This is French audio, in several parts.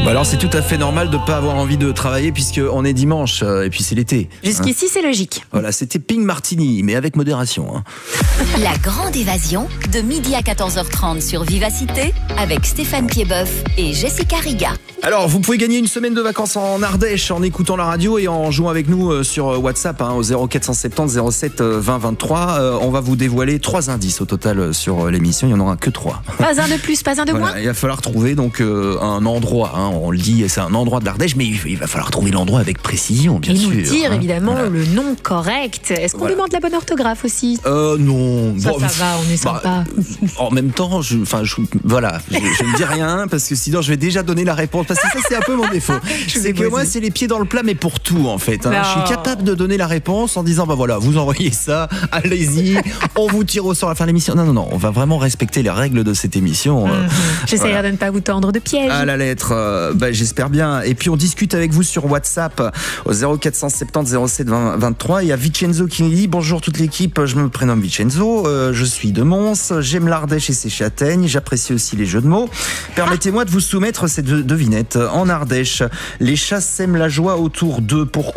Bah alors c'est tout à fait normal de ne pas avoir envie de travailler puisqu'on est dimanche et puis c'est l'été. Jusqu'ici, c'est logique. Voilà, c'était Ping Martini, mais avec modération. La grande évasion, de midi à 14h30 sur Vivacité, avec Stéphane Piedboeuf et Jessica Riga. Alors, vous pouvez gagner une semaine de vacances en Ardèche en écoutant la radio et en jouant avec nous sur WhatsApp au 0470 07 20 23. On va vous dévoiler 3 indices au total sur l'émission. Il n'y en aura que 3. Pas un de plus, pas un de moins. Il va falloir trouver donc un endroit. On le dit, c'est un endroit de l'Ardèche, mais il va falloir trouver l'endroit avec précision, bien sûr. Et nous dire évidemment le nom correct. Est-ce qu'on demande la bonne orthographe aussi? Non. Ça va, on est sympa. En même temps, je ne dis rien parce que sinon je vais déjà donner la réponse. Parce que ça, c'est un peu mon défaut. C'est que moi, c'est les pieds dans le plat, mais pour tout, en fait. Je suis capable de donner la réponse en disant, vous envoyez ça, allez-y, on vous tire au sort à la fin de l'émission. Non, on va vraiment respecter les règles de cette émission. J'essaierai de ne pas vous tendre de piège. À la lettre, j'espère bien. Et puis, on discute avec vous sur WhatsApp au 0470 07 20 23. Il y a Vincenzo qui nous dit, bonjour toute l'équipe, je me prénomme Vincenzo, je suis de Mons, j'aime l'Ardèche et ses châtaignes, j'apprécie aussi les jeux de mots. Permettez-moi de vous soumettre cette devinette. En Ardèche, les chats sèment la joie autour d'eux. Pourquoi ?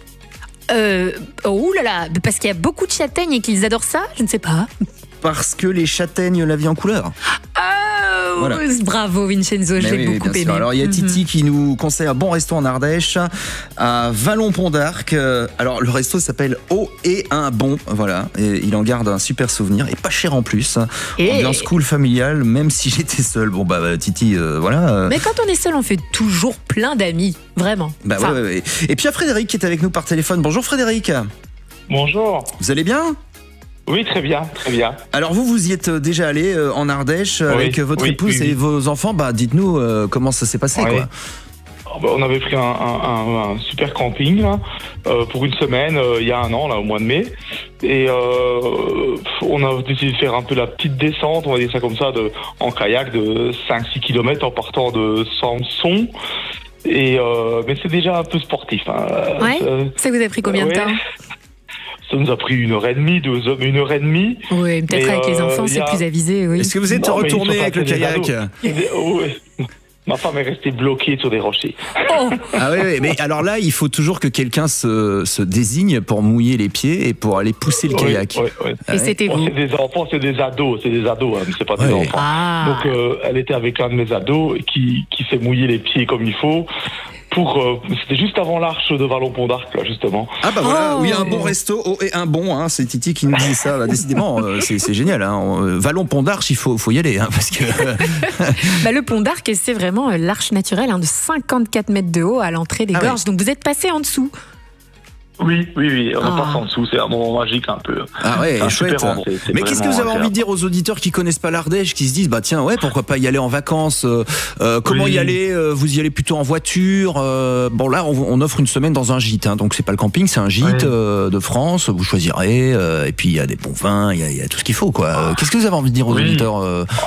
Oh là là, parce qu'il y a beaucoup de châtaignes et qu'ils adorent ça, je ne sais pas. Parce que les châtaignes la vie en couleur. Voilà. Bravo Vincenzo, je l'ai beaucoup aimé. Alors il y a Titi qui nous conseille un bon resto en Ardèche à Vallon-Pont d'Arc. Alors le resto s'appelle Haut et un bon, voilà. Et il en garde un super souvenir et pas cher en plus. Ambiance cool familiale, même si j'étais seul. Titi, voilà. Mais quand on est seul, on fait toujours plein d'amis, vraiment. Ouais. Et puis il y a Frédéric qui est avec nous par téléphone. Bonjour Frédéric. Bonjour. Vous allez bien ? Oui, très bien. Alors vous y êtes déjà allé en Ardèche avec votre épouse et vos enfants. Dites-nous comment ça s'est passé, quoi. On avait pris un super camping là, pour une semaine il y a un an, là, au mois de mai. Et on a décidé de faire un peu la petite descente, on va dire ça comme ça, en kayak de 5-6 km en partant de Samson. Mais c'est déjà un peu sportif. Ça vous a pris combien de temps ? Ça nous a pris 1h30, 2 hommes, 1h30. Oui, peut-être avec les enfants, c'est plus avisé. Oui. Est-ce que vous êtes retourné avec le kayak ? Oui. Ma femme est restée bloquée sur des rochers. Ah oui, mais alors là, il faut toujours que quelqu'un se désigne pour mouiller les pieds et pour aller pousser le kayak. Oui. Et c'était vous ? C'est des enfants, c'est des ados, c'est pas des enfants. Donc elle était avec un de mes ados qui s'est mouillé les pieds comme il faut. C'était juste avant l'arche de Vallon-Pont d'Arc, là, justement. Oui, un bon resto et un bon, c'est Titi qui nous dit ça. Décidément, c'est génial. Vallon-Pont d'Arc, il faut y aller, parce que. Le Pont d'Arc, c'est vraiment l'arche naturelle de 54 mètres de haut à l'entrée des gorges. Donc vous êtes passé en dessous. Oui, on est passé en dessous, c'est un moment magique un peu. Chouette. Mais qu'est-ce que vous avez envie de dire aux auditeurs qui connaissent pas l'Ardèche, qui se disent pourquoi pas y aller en vacances, comment y aller, vous y allez plutôt en voiture, là on offre une semaine dans un gîte, donc c'est pas le camping, c'est un gîte de France, vous choisirez, et puis il y a des bons vins, il y a tout ce qu'il faut, quoi. Qu'est-ce que vous avez envie de dire aux auditeurs aujourd'hui ?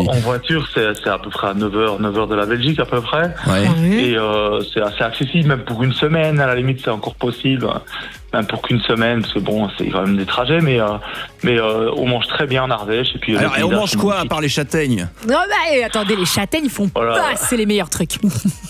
En voiture, c'est à peu près à 9h de la Belgique à peu près, et c'est assez accessible, même pour une semaine, à la limite c'est encore possible. Même pour qu'une semaine, parce que c'est quand même des trajets, mais on mange très bien en Ardèche. Et puis alors, on mange quoi à part les châtaignes ? Non, attendez, les châtaignes font pas, c'est les meilleurs trucs.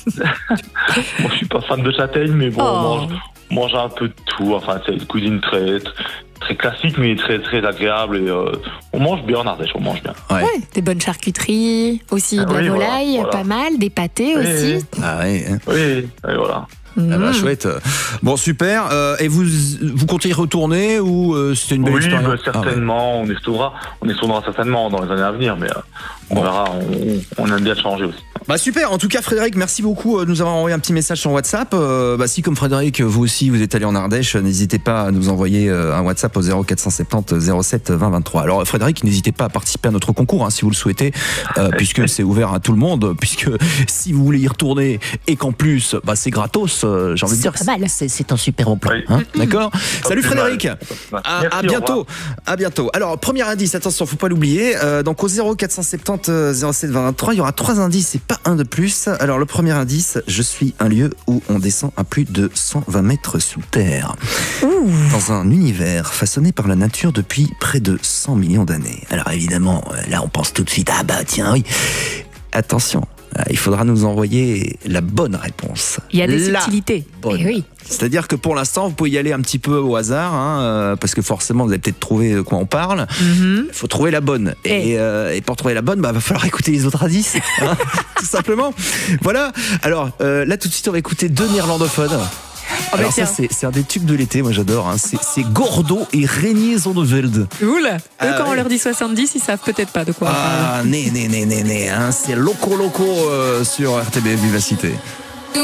Moi, je suis pas fan de châtaignes, mais on mange un peu de tout. Enfin, c'est une cuisine très classique, mais très très agréable. Et on mange bien en Ardèche, on mange bien. Ouais, des bonnes charcuteries, aussi de la volaille, pas mal, des pâtés aussi. Oui, voilà. Chouette. Bon, super. Et vous comptez y retourner ou c'était une belle expérience ? Certainement. On y retournera certainement dans les années à venir, mais on verra. On aime bien changer aussi. Super. En tout cas, Frédéric, merci beaucoup de nous avoir envoyé un petit message sur WhatsApp. Si, comme Frédéric, vous aussi, vous êtes allé en Ardèche, n'hésitez pas à nous envoyer un WhatsApp au 0470 07 20 23. Alors, Frédéric, n'hésitez pas à participer à notre concours, si vous le souhaitez, puisque c'est ouvert à tout le monde, puisque si vous voulez y retourner et qu'en plus, c'est gratos, j'ai envie de dire, c'est un super bon plan. D'accord ? Salut Frédéric. À bientôt. À bientôt. Alors, premier indice, attention, faut pas l'oublier. Donc, au 0470 07 20 23, il y aura 3 indices et pas un de plus. Alors, le premier indice, je suis un lieu où on descend à plus de 120 mètres sous terre. Dans un univers façonné par la nature depuis près de 100 millions d'années. Alors, évidemment, là, on pense tout de suite, tiens, oui. Attention, Il faudra nous envoyer la bonne réponse. Il y a des subtilités. Eh oui. C'est-à-dire que pour l'instant, vous pouvez y aller un petit peu au hasard, parce que forcément, vous avez peut-être trouvé de quoi on parle. Il faut trouver la bonne. Et pour trouver la bonne, va falloir écouter les autres indices, tout simplement. Voilà. Alors, là, tout de suite, on va écouter 2 néerlandophones. Alors ça, c'est un des tubes de l'été, moi j'adore. C'est Gordo et Reinier Zonneveld. Oula. Quand on leur dit 70, ils savent peut-être pas de quoi on parle. C'est Loco Loco sur RTB Vivacité.